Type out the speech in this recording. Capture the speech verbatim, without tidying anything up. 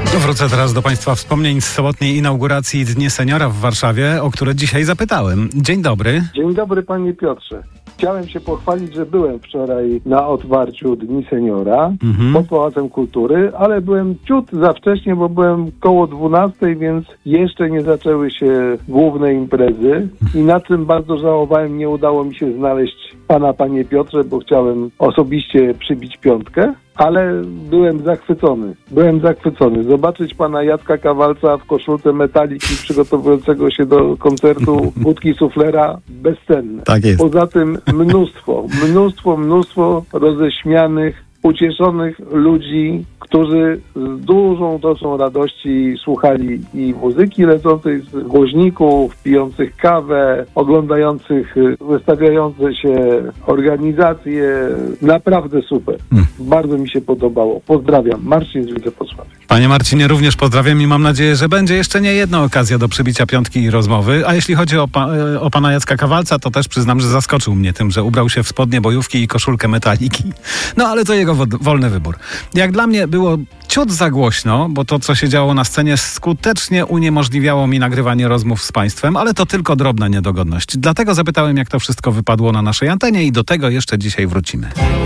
Wrócę teraz do Państwa wspomnień z sobotniej inauguracji Dni Seniora w Warszawie, o które dzisiaj zapytałem. Dzień dobry. Dzień dobry, panie Piotrze. Chciałem się pochwalić, że byłem wczoraj na otwarciu Dni Seniora mhm. pod Pałacem Kultury, ale byłem ciut za wcześnie, bo byłem koło dwunastej, więc jeszcze nie zaczęły się główne imprezy i na czym bardzo żałowałem, nie udało mi się znaleźć pana, panie Piotrze, bo chciałem osobiście przybić piątkę. Ale byłem zachwycony. Byłem zachwycony. Zobaczyć pana Jacka Kawalca w koszulce Metaliki przygotowującego się do koncertu Budki Suflera bezcenne. Tak jest. Poza tym mnóstwo, mnóstwo, mnóstwo roześmianych, ucieszonych ludzi, którzy z dużą dozą radości słuchali i muzyki lecącej z głośników, pijących kawę, oglądających wystawiające się organizacje. Naprawdę super. Hmm. Bardzo mi się podobało. Pozdrawiam. Marcin z Widzewosławia. Panie Marcinie, również pozdrawiam i mam nadzieję, że będzie jeszcze nie jedna okazja do przybicia piątki i rozmowy. A jeśli chodzi o, pa- o pana Jacka Kawalca, to też przyznam, że zaskoczył mnie tym, że ubrał się w spodnie, bojówki i koszulkę Metaliki. No ale to jego wo- wolny wybór. Jak dla mnie było ciut za głośno, bo to, co się działo na scenie, skutecznie uniemożliwiało mi nagrywanie rozmów z państwem, ale to tylko drobna niedogodność. Dlatego zapytałem, jak to wszystko wypadło na naszej antenie i do tego jeszcze dzisiaj wrócimy.